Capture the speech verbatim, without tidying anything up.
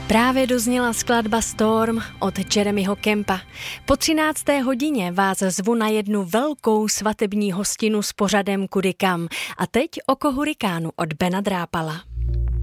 Právě dozněla skladba Storm od Jeremyho Kempa. Po třinácté hodině vás zvu na jednu velkou svatební hostinu s pořadem Kudy kam. A teď oko hurikánu od Bena Drápala.